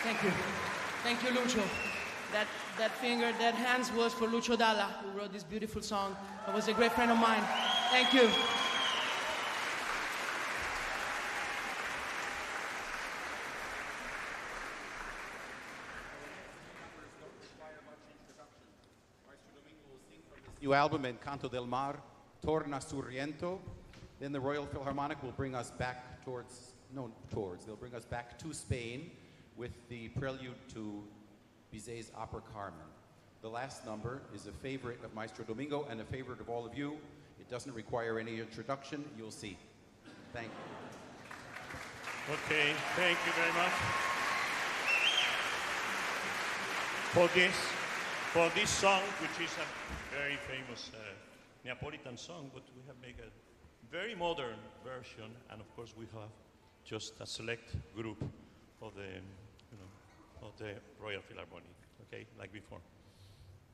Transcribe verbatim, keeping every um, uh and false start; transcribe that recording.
Thank you. Thank you, Lucho. That, that finger, that hands was for Lucho Dalla, who wrote this beautiful song. He was a great friend of mine. Thank you. New album, Encanto del Mar, Torna Surriento. Then the Royal Philharmonic will bring us back towards, no, towards, they'll bring us back to Spain with the prelude to Bizet's opera Carmen. The last number is a favorite of Maestro Domingo and a favorite of all of you. It doesn't require any introduction. You'll see. Thank you. Okay, thank you very much. For this, for this song, which is a very famous uh, Neapolitan song, but we have made a very modern version, and of course we have just a select group of the, you know, of the Royal Philharmonic. Okay, like before.